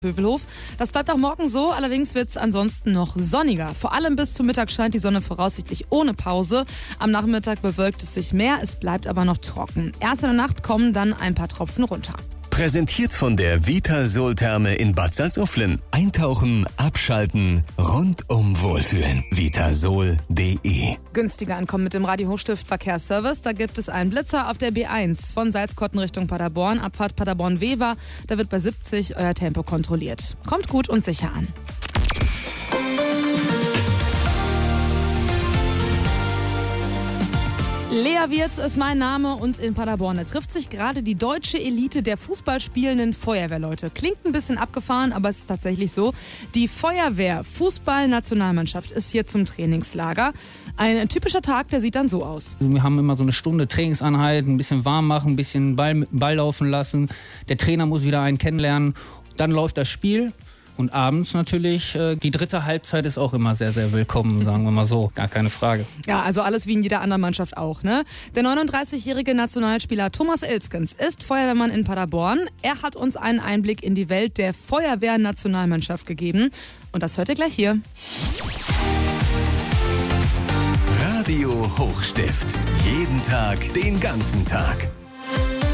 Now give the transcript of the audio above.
Pövelhof. Das bleibt auch morgen so, allerdings wird es ansonsten noch sonniger. Vor allem bis zum Mittag scheint die Sonne voraussichtlich ohne Pause. Am Nachmittag bewölkt es sich mehr, es bleibt aber noch trocken. Erst in der Nacht kommen dann ein paar Tropfen runter. Präsentiert von der Vitasol-Therme in Bad Salzuflen. Eintauchen, abschalten, rundum wohlfühlen. Vitasol.de. Günstiger ankommen mit dem Radio Hochstift Verkehrsservice. Da gibt es einen Blitzer auf der B1 von Salzkotten Richtung Paderborn, Abfahrt Paderborn-Wever. Da wird bei 70 euer Tempo kontrolliert. Kommt gut und sicher an. Lea Wirz ist mein Name und in Paderborn da trifft sich gerade die deutsche Elite der fußballspielenden Feuerwehrleute. Klingt ein bisschen abgefahren, aber es ist tatsächlich so. Die Feuerwehr-Fußball-Nationalmannschaft ist hier zum Trainingslager. Ein typischer Tag, der sieht dann so aus. Wir haben immer so eine Stunde Trainingseinheit, ein bisschen warm machen, ein bisschen Ball laufen lassen. Der Trainer muss wieder einen kennenlernen. Dann läuft das Spiel. Und abends natürlich, die dritte Halbzeit ist auch immer sehr, sehr willkommen, sagen wir mal so. Gar keine Frage. Ja, also alles wie in jeder anderen Mannschaft auch, ne? Der 39-jährige Nationalspieler Thomas Ilskens ist Feuerwehrmann in Paderborn. Er hat uns einen Einblick in die Welt der Feuerwehr-Nationalmannschaft gegeben. Und das hört ihr gleich hier. Radio Hochstift. Jeden Tag, den ganzen Tag.